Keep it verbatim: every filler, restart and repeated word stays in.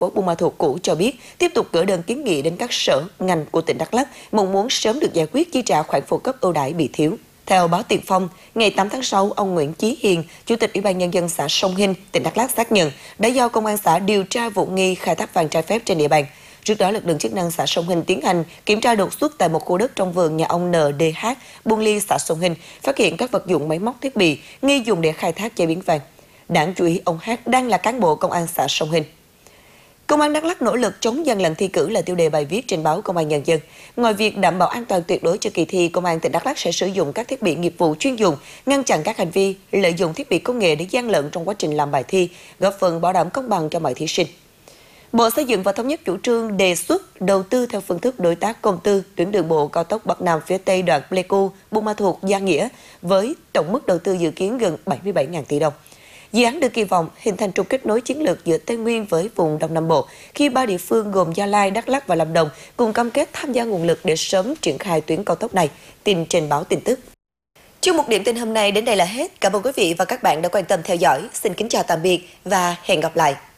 phố Buôn Ma Thuột cũ cho biết tiếp tục gửi đơn kiến nghị đến các sở, ngành của tỉnh Đắk Lắk mong muốn sớm được giải quyết chi trả khoản phụ cấp ưu đãi bị thiếu. Theo báo Tiền Phong, ngày tám tháng sáu, ông Nguyễn Chí Hiền, Chủ tịch Ủy ban Nhân dân xã Sông Hinh, tỉnh Đắk Lắk xác nhận đã giao công an xã điều tra vụ nghi khai thác vàng trái phép trên địa bàn. Trước đó, lực lượng chức năng xã Sông Hinh tiến hành kiểm tra đột xuất tại một khu đất trong vườn nhà ông en đê hát, Buôn Ly, xã Sông Hinh, phát hiện các vật dụng máy móc thiết bị nghi dùng để khai thác chế biến vàng. Đáng chú ý, ông Hát đang là cán bộ công an xã Sông Hinh. Công an Đắk Lắk nỗ lực chống gian lận thi cử là tiêu đề bài viết trên báo Công an Nhân dân. Ngoài việc đảm bảo an toàn tuyệt đối cho kỳ thi, Công an tỉnh Đắk Lắk sẽ sử dụng các thiết bị nghiệp vụ chuyên dụng, ngăn chặn các hành vi lợi dụng thiết bị công nghệ để gian lận trong quá trình làm bài thi, góp phần bảo đảm công bằng cho mọi thí sinh. Bộ Xây dựng và Thống nhất chủ trương đề xuất đầu tư theo phương thức đối tác công tư tuyến đường bộ cao tốc Bắc Nam phía Tây đoạn Pleiku, Buôn Ma Thuột, Gia Nghĩa với tổng mức đầu tư dự kiến gần bảy mươi bảy nghìn tỷ đồng. Dự án được kỳ vọng hình thành trục kết nối chiến lược giữa Tây Nguyên với vùng Đông Nam Bộ khi ba địa phương gồm Gia Lai, Đắk Lắk và Lâm Đồng cùng cam kết tham gia nguồn lực để sớm triển khai tuyến cao tốc này. Tin trên báo tin tức. Chương mục điểm tin hôm nay đến đây là hết. Cảm ơn quý vị và các bạn đã quan tâm theo dõi. Xin kính chào tạm biệt và hẹn gặp lại.